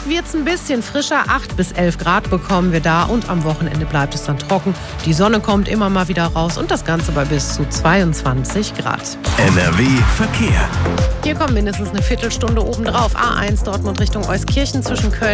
wird's ein bisschen frischer. 8 bis 11 Grad bekommen wir da und am Wochenende bleibt es dann trocken. Die Sonne kommt immer mal wieder raus und das Ganze bei bis zu 22 Grad. NRW Verkehr. Hier kommt mindestens eine Viertelstunde obendrauf. A1 Dortmund Richtung Euskirchen zwischen Köln